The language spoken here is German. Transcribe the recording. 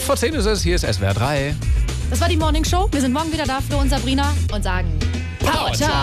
vor 10 ist es, hier ist SWR 3. Das war die Morning Show. Wir sind morgen wieder da, Flo und Sabrina, und sagen Power Time!